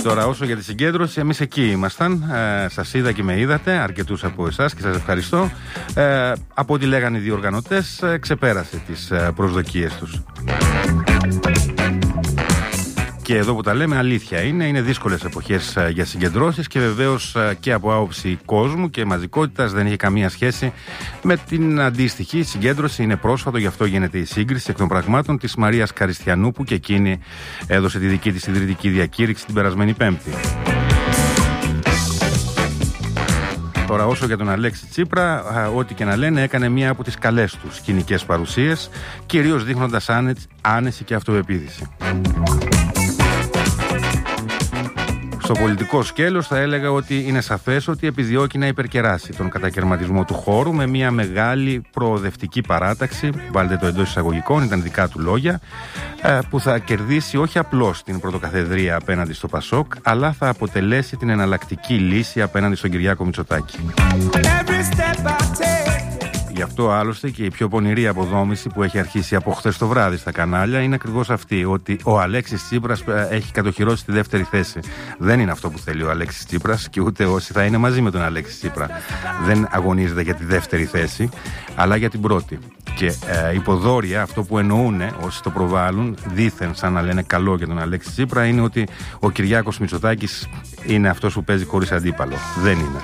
Τώρα, όσο για τη συγκέντρωση, εμείς εκεί ήμασταν. Σας είδα και με είδατε, αρκετούς από εσάς, και σας ευχαριστώ. Από ό,τι λέγανε οι διοργανωτές, ξεπέρασε τις προσδοκίες τους. Και εδώ που τα λέμε, αλήθεια είναι δύσκολες εποχές για συγκεντρώσεις και βεβαίως και από άποψη κόσμου και μαζικότητας δεν έχει καμία σχέση με την αντίστοιχη συγκέντρωση. Είναι πρόσφατο, γι' αυτό γίνεται η σύγκριση εκ των πραγμάτων της Μαρίας Καριστιανού, που και εκείνη έδωσε τη δική της ιδρυτική διακήρυξη την περασμένη Πέμπτη. Τώρα, όσο για τον Αλέξη Τσίπρα, ό,τι και να λένε, έκανε μία από τις καλές του σκηνικές παρουσίες, κυρίως δείχνοντας άνεση και αυτοεπίθεση. Στο πολιτικό σκέλος θα έλεγα ότι είναι σαφές ότι επιδιώκει να υπερκεράσει τον κατακαιρματισμό του χώρου με μια μεγάλη προοδευτική παράταξη, βάλτε το εντός εισαγωγικών, ήταν δικά του λόγια, που θα κερδίσει όχι απλώς την πρωτοκαθεδρία απέναντι στο Πασόκ, αλλά θα αποτελέσει την εναλλακτική λύση απέναντι στον Κυριάκο Μητσοτάκη. Γι' αυτό άλλωστε και η πιο πονηρή αποδόμηση που έχει αρχίσει από χθες το βράδυ στα κανάλια είναι ακριβώς αυτή, ότι ο Αλέξης Τσίπρας έχει κατοχυρώσει τη δεύτερη θέση. Δεν είναι αυτό που θέλει ο Αλέξης Τσίπρας και ούτε όσοι θα είναι μαζί με τον Αλέξη Τσίπρα. Δεν αγωνίζεται για τη δεύτερη θέση, αλλά για την πρώτη. Και υποδόρια, αυτό που εννοούν όσοι το προβάλλουν, δήθεν σαν να λένε καλό για τον Αλέξη Τσίπρα, είναι ότι ο Κυριάκος Μητσοτάκης είναι αυτός που παίζει χωρίς αντίπαλο. Δεν είναι.